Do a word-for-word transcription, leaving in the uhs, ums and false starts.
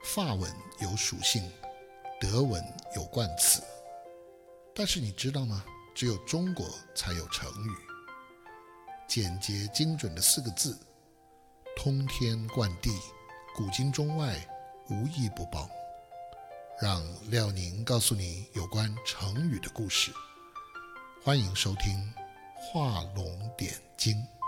法文有属性，德文有冠词，但是你知道吗？只有中国才有成语。简洁精准的四个字，通天贯地，古今中外无一不包。让廖宁告诉你有关成语的故事。欢迎收听画龙点睛。